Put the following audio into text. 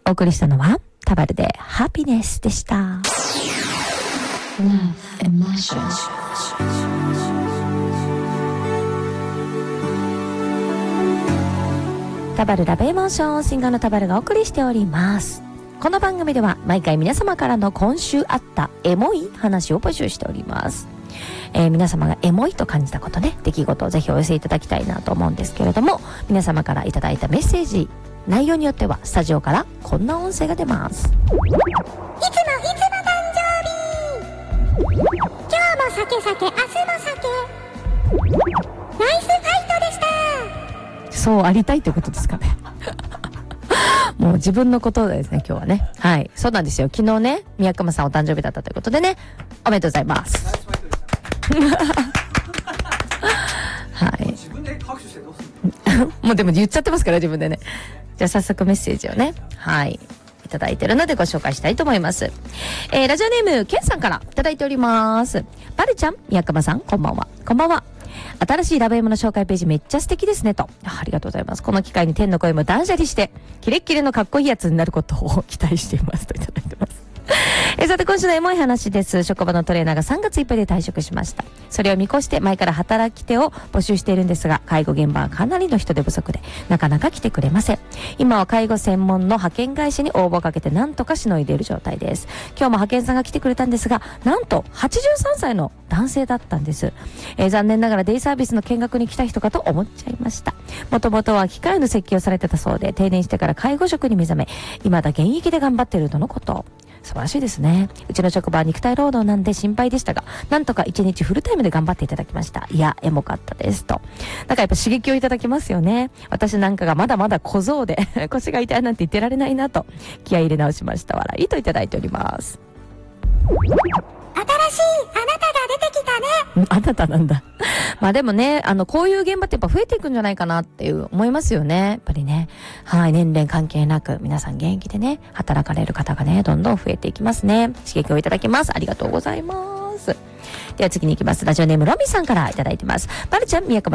お送りしたのはタバルでハピネスでした。 Love Emotion。 タバルラブエモーション、シンガーのタバルがお送りしております。この番組では毎回皆様からの今週あったエモい話を募集しております。皆様がエモいと感じたことね、出来事をぜひお寄せいただきたいなと思うんですけれども、皆様からいただいたメッセージ内容によってはスタジオからこんな音声が出ます。いつも誕生日、今日も酒酒、明日も酒、ナイスファイトでした。そうありたいということですかね。もう自分のことですね、今日はね。はい、そうなんですよ。昨日ね、宮熊さんお誕生日だったということでね、おめでとうございます。はい。自分で拍手してどうする？もうでも言っちゃってますから自分でね。じゃあ早速メッセージをね、はい、いただいてるのでご紹介したいと思います。ラジオネームケンさんからいただいております。バルちゃん、宮熊さん、こんばんは。こんばんは。新しいラブエムの紹介ページめっちゃ素敵ですねと。ありがとうございます。この機会に天の声も断捨離してキレッキレのかっこいいやつになることを期待していますといただいてます。さて今週のエモい話です。職場のトレーナーが3月いっぱいで退職しました。それを見越して前から働き手を募集しているんですが、介護現場はかなりの人手不足でなかなか来てくれません。今は介護専門の派遣会社に応募をかけてなんとかしのいでいる状態です。今日も派遣さんが来てくれたんですが、なんと83歳の男性だったんです。残念ながらデイサービスの見学に来た人かと思っちゃいました。もともとは機械の設計をされてたそうで、定年してから介護職に目覚め、未だ現役で頑張っているとのこと。素晴らしいですね。うちの職場は肉体労働なんで心配でしたが、なんとか1日フルタイムで頑張っていただきました。いや、エモかったですと。なんかやっぱ刺激をいただきますよね。私なんかがまだまだ小僧で腰が痛いなんて言ってられないなと気合い入れ直しました。笑いといただいております。新しいあなたが出てきたね。あなたなんだ。まあでもね、こういう現場ってやっぱ増えていくんじゃないかなっていう思いますよね。やっぱりね。はい、年齢関係なく皆さん現役でね、働かれる方がね、どんどん増えていきますね。刺激をいただきます。ありがとうございます。では次に行きます。ラジオネームロミさんからいただいてます。バルちゃん、宮川